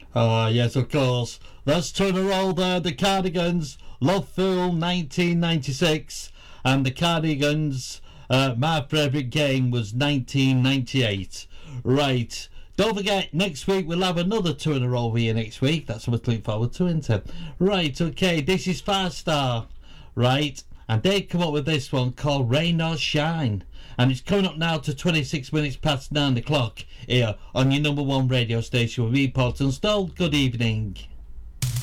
Yes, of course. That's two in a row there. The Cardigans, Love Fool 1996, and the Cardigans, My Favourite Game was 1998. Right. Don't forget, next week we'll have another two in a row here next week. That's what to look forward to, isn't it? Right, okay, this is Far Star, right? And they come up with this one called Rain or Shine. And it's coming up now to 26 minutes past 9 o'clock here on your number one radio station with me, Paul Tunstall. Good evening.